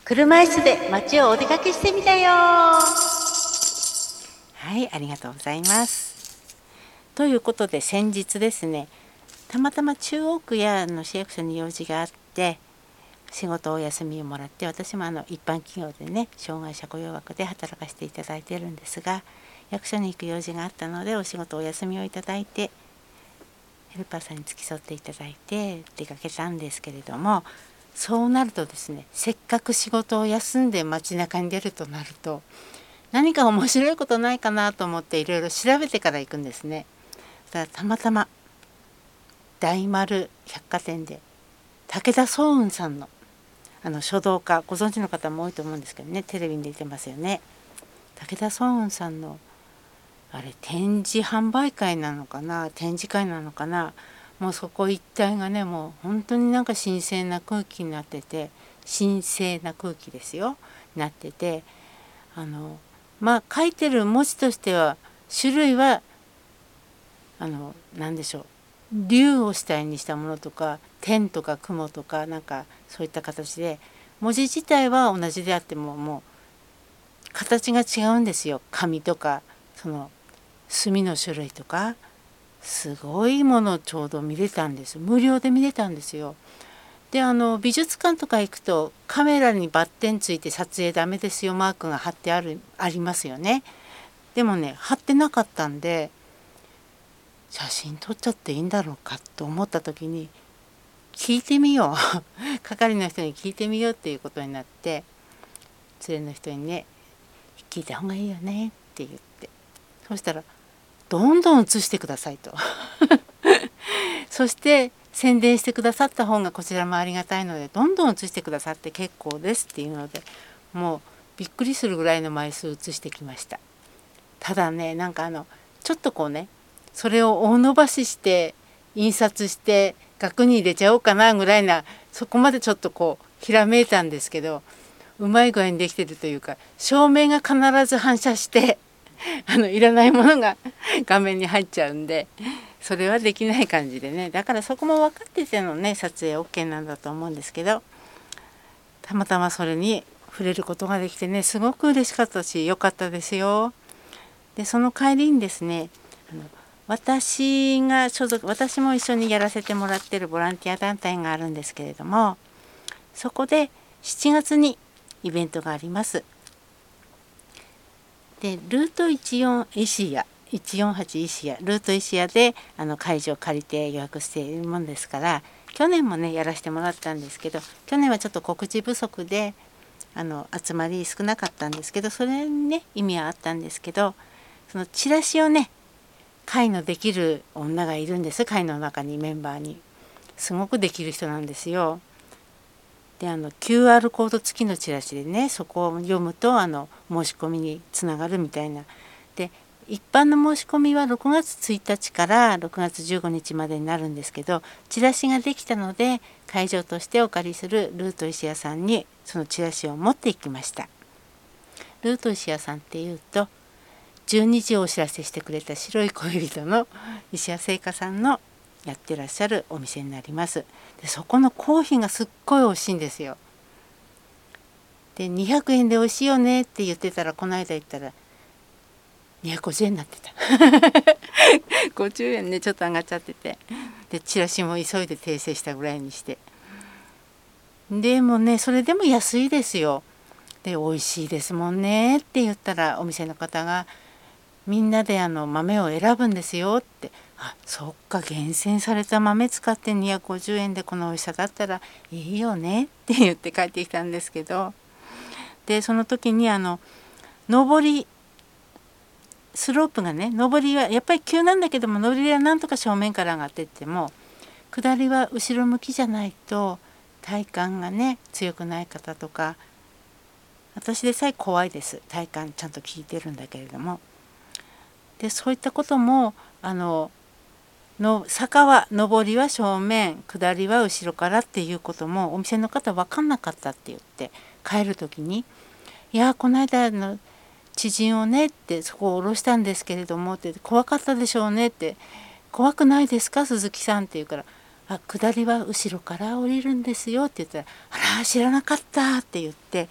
車椅子で街をお出かけしてみたよ。 はい、ありがとうございます。ということで先日ですね、たまたま中央区やの市役所に用事があって仕事をお休みをもらって、私も一般企業でね、障害者雇用枠で働かせていただいているんですが、役所に行く用事があったのでお仕事お休みをいただいて、ヘルパーさんに付き添っていただいて出かけたんですけれども、そうなるとですね、せっかく仕事を休んで街中に出るとなると、何か面白いことないかなと思っていろいろ調べてから行くんですね。だからたまたま大丸百貨店で武田双雲さんの書道家、ご存知の方も多いと思うんですけどね、テレビに出てますよね。武田双雲さんのあれ展示販売会なのかな、展示会なのかな、もうそこ一帯がね、もう本当になんか神聖な空気になってて、神聖な空気ですよ、なってて、書いてる文字としては種類は何でしょう、竜を主体にしたものとか天とか雲とかなんかそういった形で、文字自体は同じであってももう形が違うんですよ。紙とかその墨の種類とか、すごいものをちょうど見れたんです。無料で見れたんですよ。で美術館とか行くとカメラにバッテンついて撮影ダメですよマークが貼ってありますよね。でもね、貼ってなかったんで、写真撮っちゃっていいんだろうかと思った時に、聞いてみよう係の人に聞いてみようっていうことになって、連れの人にね、聞いた方がいいよねって言って、そしたらどんどん写してくださいとそして宣伝してくださった方がこちらもありがたいので、どんどん写してくださって結構ですっていうので、もうびっくりするぐらいの枚数写してきました。ただね、なんかちょっとこうね、それを大伸ばしして印刷して額に入れちゃおうかなぐらいな、そこまでちょっとこうひらめいたんですけど、うまい具合にできてるというか、照明が必ず反射していらないものが画面に入っちゃうんで、それはできない感じでね、だからそこも分かっててのね、撮影 OK なんだと思うんですけど、たまたまそれに触れることができてね、すごく嬉しかったし良かったですよ。でその帰りにですね、私も一緒にやらせてもらってるボランティア団体があるんですけれども、そこで7月にイベントがあります。でルート14石屋148石屋ルート石屋で会場を借りて予約しているもんですから、去年もねやらせてもらったんですけど、去年はちょっと告知不足で集まり少なかったんですけど、それにね意味はあったんですけど、そのチラシをね、会のできる女がいるんです。会の中にメンバーにすごくできる人なんですよ。でQR コード付きのチラシでね、そこを読むと申し込みにつながるみたいな。で一般の申し込みは6月1日から6月15日までになるんですけど、チラシができたので会場としてお借りするルート石屋さんにそのチラシを持っていきました。ルート石屋さんっていうと、12時をお知らせしてくれた白い恋人の石屋製菓さんのやってらっしゃるお店になります。でそこのコーヒーがすっごい美味しいんですよ。で200円で美味しいよねって言ってたら、この間言ったら250円になってた50円ね、ちょっと上がっちゃってて、でチラシも急いで訂正したぐらいにして、でもねそれでも安いですよ。で美味しいですもんねって言ったら、お店の方がみんなで豆を選ぶんですよって。あ、そっか、厳選された豆使って250円でこの美味しさだったらいいよねって言って帰ってきたんですけど、でその時に上りスロープがね、上りはやっぱり急なんだけども、上りはなんとか正面から上がってっても、下りは後ろ向きじゃないと体幹がね強くない方とか、私でさえ怖いです、体幹ちゃんと効いてるんだけれども。でそういったことも坂は上りは正面、下りは後ろからっていうこともお店の方分かんなかったって言って、帰る時に「いやこの間知人をね」って、そこを降ろしたんですけれどもって、怖かったでしょうねって、怖くないですか鈴木さんって言うから、あ、下りは後ろから降りるんですよって言ったら、あら知らなかったって言って、